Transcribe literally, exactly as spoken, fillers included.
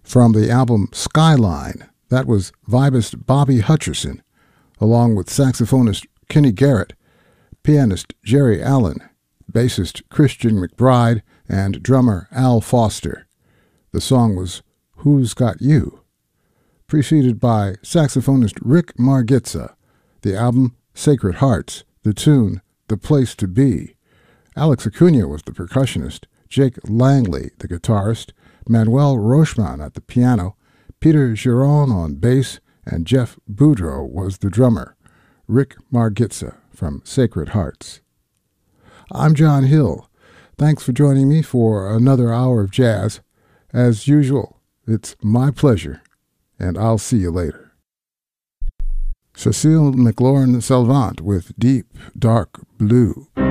From the album Skyline, that was vibist Bobby Hutcherson, along with saxophonist Kenny Garrett, pianist Jerry Allen, bassist Christian McBride, and drummer Al Foster. The song was Who's Got You? Preceded by saxophonist Rick Margitza, the album Sacred Hearts, the tune The Place to Be. Alex Acuna was the percussionist, Jake Langley the guitarist, Manuel Rochman at the piano, Peter Giron on bass, and Jeff Boudreau was the drummer. Rick Margitza from Sacred Hearts. I'm John Hill. Thanks for joining me for another hour of jazz. As usual, it's my pleasure, and I'll see you later. Cecile McLaurin Salvant with Deep Dark Blue.